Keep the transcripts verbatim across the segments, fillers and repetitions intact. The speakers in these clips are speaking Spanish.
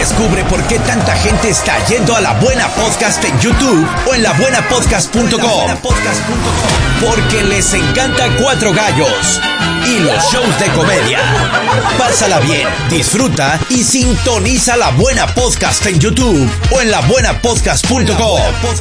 Descubre por qué tanta gente está yendo a La Buena Podcast en YouTube o en la buena podcast punto com. Porque les encanta Cuatro Gallos y los shows de comedia. Pásala bien, disfruta y sintoniza La Buena Podcast en YouTube o en la buena podcast punto com.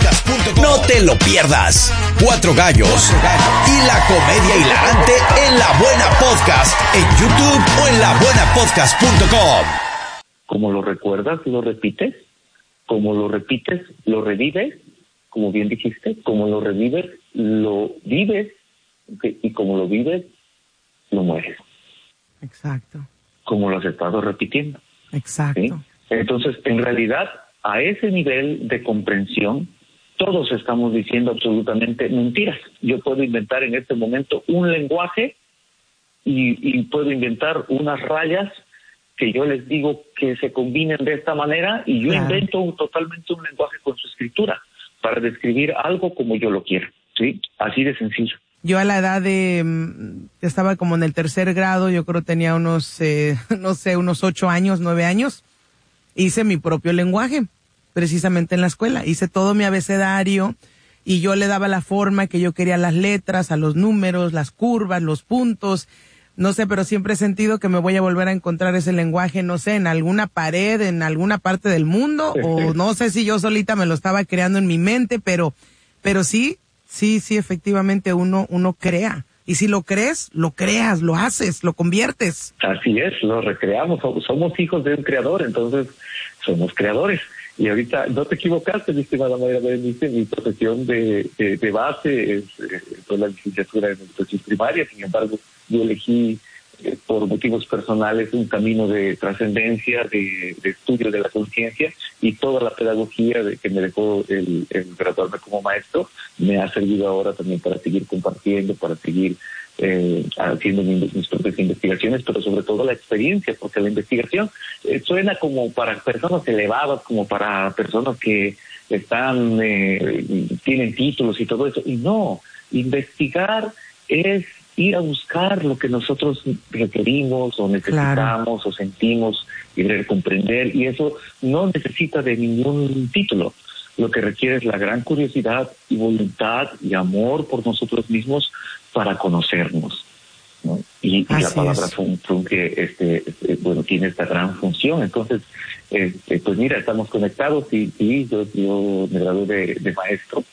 No te lo pierdas. Cuatro Gallos y la comedia hilarante en La Buena Podcast en YouTube o en la buena podcast punto com. Como lo recuerdas, lo repites. Como lo repites, lo revives. Como bien dijiste, como lo revives, lo vives. Y como lo vives, lo mueres. Exacto. Como lo has estado repitiendo. Exacto. ¿Sí? Entonces, en realidad, a ese nivel de comprensión, todos estamos diciendo absolutamente mentiras. Yo puedo inventar en este momento un lenguaje y, y puedo inventar unas rayas que yo les digo que se combinen de esta manera y yo claro. invento un, totalmente un lenguaje con su escritura para describir algo como yo lo quiero, ¿sí? Así de sencillo. Yo a la edad de, estaba como en el tercer grado, yo creo tenía unos, eh, no sé, unos ocho años, nueve años, hice mi propio lenguaje, precisamente en la escuela, hice todo mi abecedario y yo le daba la forma que yo quería a las letras, a los números, las curvas, los puntos. No sé, pero siempre he sentido que me voy a volver a encontrar ese lenguaje, no sé, en alguna pared, en alguna parte del mundo, o no sé si yo solita me lo estaba creando en mi mente, pero, pero sí, sí, sí, efectivamente uno, uno crea. Y si lo crees, lo creas, lo haces, lo conviertes. Así es, lo recreamos, somos hijos de un creador, entonces somos creadores. Y ahorita no te equivocaste, mi estimada Mayra Berenice, mi profesión de, de, de base es eh, la licenciatura en educación primaria, sin embargo, yo elegí eh, por motivos personales un camino de trascendencia, de, de estudio de la conciencia, y toda la pedagogía de que me dejó el, el graduarme como maestro me ha servido ahora también para seguir compartiendo, para seguir eh, haciendo mis, mis propias investigaciones, pero sobre todo la experiencia, porque la investigación eh, suena como para personas elevadas, como para personas que están eh, tienen títulos y todo eso, y no, investigar es ir a buscar lo que nosotros requerimos o necesitamos claro. o sentimos y querer comprender, y eso no necesita de ningún título. Lo que requiere es la gran curiosidad y voluntad y amor por nosotros mismos para conocernos, ¿no? Y, y la palabra fun, fun que este, este bueno tiene esta gran función. Entonces, este, pues mira, estamos conectados y, y yo, yo me gradué de, de maestro,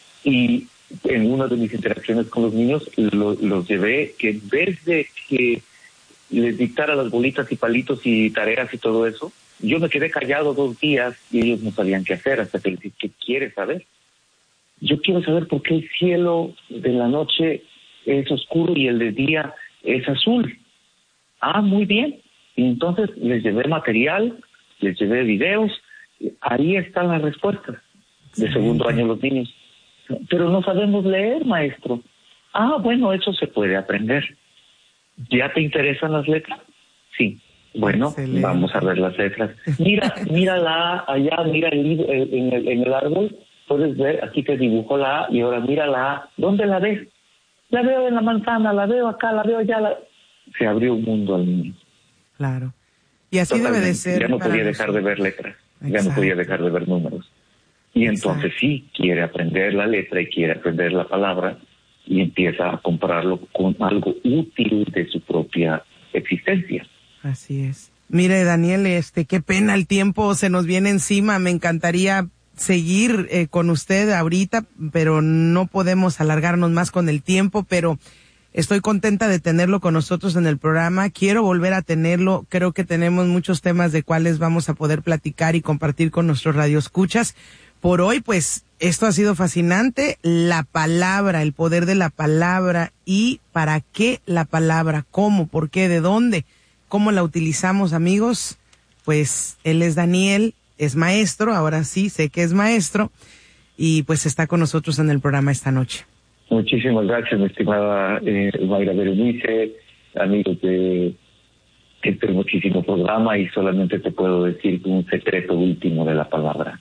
y en una de mis interacciones con los niños lo, los llevé que en vez de que les dictara las bolitas y palitos y tareas y todo eso, yo me quedé callado dos días y ellos no sabían qué hacer, hasta que les dije, ¿qué quieres saber? Yo quiero saber por qué el cielo de la noche es oscuro y el de día es azul. Ah, muy bien. Y entonces les llevé material, les llevé videos, ahí están las respuestas de segundo año los niños. Pero no sabemos leer, maestro. Ah, bueno, eso se puede aprender. ¿Ya te interesan las letras? Sí. Bueno, excelente. Vamos a ver las letras. Mira, mira la A allá, mira el, en, el, en el árbol, puedes ver, aquí te dibujo la A y ahora mira la A. ¿Dónde la ves? La veo en la manzana, la veo acá, la veo allá. La... Se abrió un mundo al niño. Claro. Y así Totalmente. Debe de ser. Ya no podía dejar nosotros. de ver letras, Exacto. ya no podía dejar de ver números. Y entonces Exacto. sí, quiere aprender la letra y quiere aprender la palabra y empieza a compararlo con algo útil de su propia existencia. Así es. Mire, Daniel, este, qué pena, el tiempo se nos viene encima. Me encantaría seguir eh, con usted ahorita, pero no podemos alargarnos más con el tiempo, pero estoy contenta de tenerlo con nosotros en el programa. Quiero volver a tenerlo. Creo que tenemos muchos temas de cuales vamos a poder platicar y compartir con nuestros radioescuchas. Por hoy, pues, esto ha sido fascinante. La palabra, el poder de la palabra y para qué la palabra, cómo, por qué, de dónde, cómo la utilizamos, amigos. Pues él es Daniel, es maestro, ahora sí sé que es maestro, y pues está con nosotros en el programa esta noche. Muchísimas gracias, mi estimada eh, Mayra Berenice, amigos de este muchísimo programa, y solamente te puedo decir un secreto último de la palabra.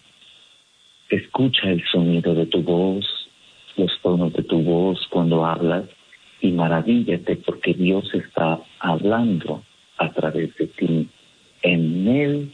Escucha el sonido de tu voz, los tonos de tu voz cuando hablas, y maravíllate porque Dios está hablando a través de ti. En Él